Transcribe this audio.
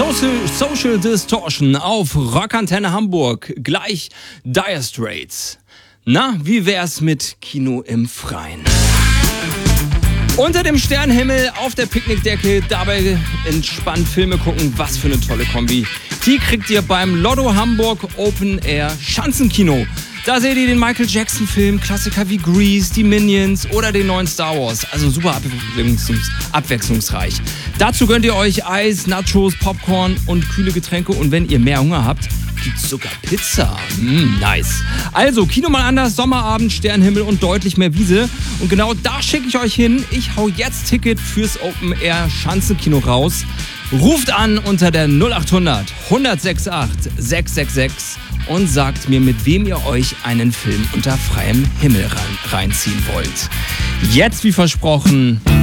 Social Distortion auf Rockantenne Hamburg. Gleich Dire Straits. Na, wie wär's mit Kino im Freien? Unter dem Sternenhimmel, auf der Picknickdecke, dabei entspannt Filme gucken. Was für eine tolle Kombi. Die kriegt ihr beim Lotto Hamburg Open Air Schanzenkino. Da seht ihr den Michael Jackson Film, Klassiker wie Grease, die Minions oder den neuen Star Wars. Also super abwechslungsreich. Dazu gönnt ihr euch Eis, Nachos, Popcorn und kühle Getränke. Und wenn ihr mehr Hunger habt, gibt's sogar Pizza. Nice. Also, Kino mal anders, Sommerabend, Sternenhimmel und deutlich mehr Wiese. Und genau da schicke ich euch hin. Ich hau jetzt Ticket fürs Open Air Schanzenkino raus. Ruft an unter der 0800 1068 666 und sagt mir, mit wem ihr euch einen Film unter freiem Himmel reinziehen wollt. Jetzt, wie versprochen,